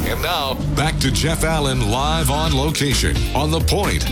And now, back to Jeff Allen live on location on The Point,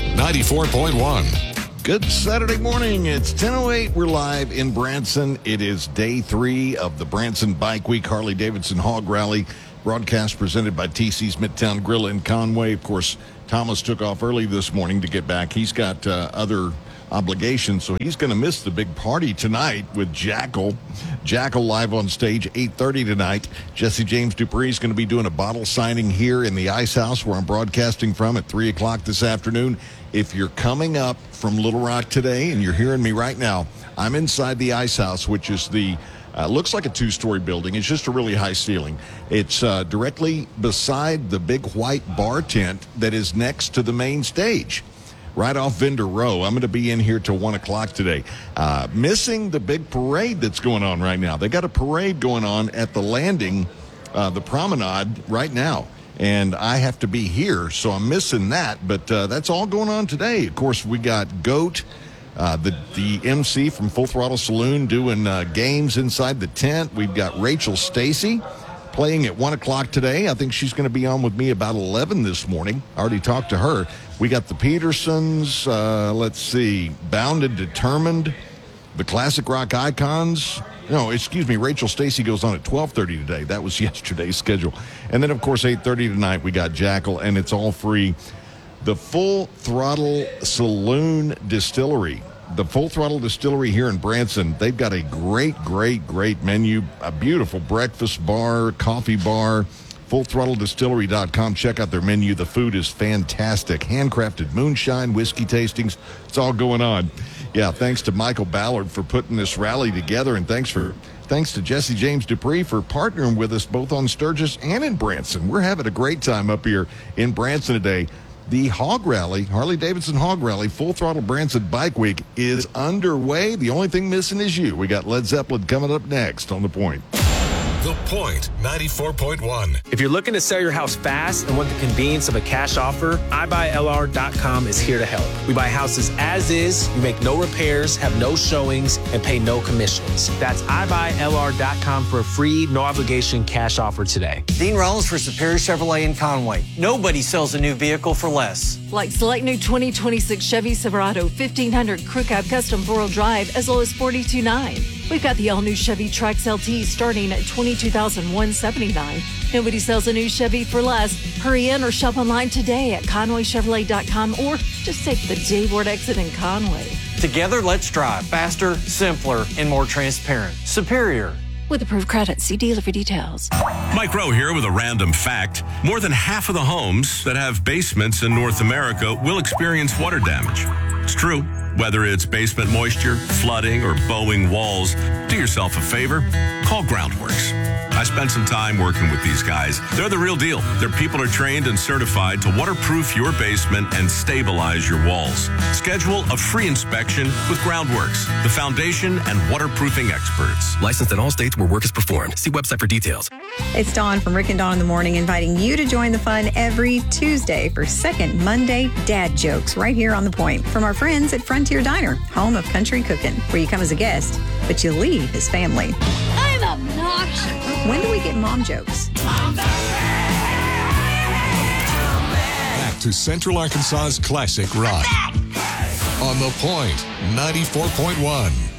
94.1. Good Saturday morning. It's 10:08. We're live in Branson. It is day 3 of the Branson Bike Week Harley-Davidson Hog Rally. Broadcast presented by TC's Midtown Grill in Conway. Of course, Thomas took off early this morning to get back. He's got other obligations, so he's going to miss the big party tonight with Jackal. Jackal live on stage, 8:30 tonight. Jesse James Dupree is going to be doing a bottle signing here in the Ice House, where I'm broadcasting from at 3 o'clock this afternoon. If you're coming up from Little Rock today and you're hearing me right now, I'm inside the Ice House, which is the looks like a 2-story building. It's just a really high ceiling. It's directly beside the big white bar tent that is next to the main stage, right off Vendor Row. I'm going to be in here till 1 o'clock today. Missing the big parade that's going on right now. They got a parade going on at the landing, the promenade right now. And I have to be here, so I'm missing that. But that's all going on today. Of course, we got Goat, the MC from Full Throttle Saloon, doing games inside the tent. We've got Rachel Stacy playing at 1 o'clock today. I think she's going to be on with me about 11 this morning. I already talked to her. We got the Petersons, Bound and Determined, the Classic Rock Icons. No, excuse me, Rachel Stacy goes on at 12:30 today. That was yesterday's schedule. And then, of course, 8:30 tonight, we got Jackal, and it's all free. The Full Throttle Saloon Distillery. The Full Throttle Distillery here in Branson, they've got a great menu, a beautiful breakfast bar, coffee bar. FullThrottleDistillery.com. Check out their menu. The food is fantastic. Handcrafted moonshine, whiskey tastings. It's all going on. Yeah, thanks to Michael Ballard for putting this rally together, and thanks to Jesse James Dupree for partnering with us both on Sturgis and in Branson. We're having a great time up here in Branson today. The Hog Rally, Harley-Davidson Hog Rally, Full Throttle Branson Bike Week is underway. The only thing missing is you. We got Led Zeppelin coming up next on The Point. The Point, 94.1. If you're looking to sell your house fast and want the convenience of a cash offer, iBuyLR.com is here to help. We buy houses as is, you make no repairs, have no showings, and pay no commissions. That's iBuyLR.com for a free, no-obligation cash offer today. Dean Rollins for Superior Chevrolet in Conway. Nobody sells a new vehicle for less. Like select new 2026 Chevy Silverado 1500 Crew Cab Custom 4-wheel drive as low as $42,900. We've got the all-new Chevy Trax LT starting at $22,179. Nobody sells a new Chevy for less. Hurry in or shop online today at ConwayChevrolet.com or just take the Dayward exit in Conway. Together, let's drive faster, simpler, and more transparent. Superior. With approved credit, see dealer for details. Mike Rowe here with a random fact. More than half of the homes that have basements in North America will experience water damage. It's true. Whether it's basement moisture, flooding, or bowing walls, do yourself a favor. Call Groundworks. I spent some time working with these guys. They're the real deal. Their people are trained and certified to waterproof your basement and stabilize your walls. Schedule a free inspection with Groundworks, the foundation and waterproofing experts. Licensed in all states where work is performed. See website for details. It's Dawn from Rick and Dawn in the Morning, inviting you to join the fun every Tuesday for Second Monday Dad Jokes right here on The Point from our friends at Frontier Diner, home of country cooking, where you come as a guest, but you leave as family. I'm obnoxious. When do we get mom jokes? Back to Central Arkansas's classic rock. On The Point, 94.1.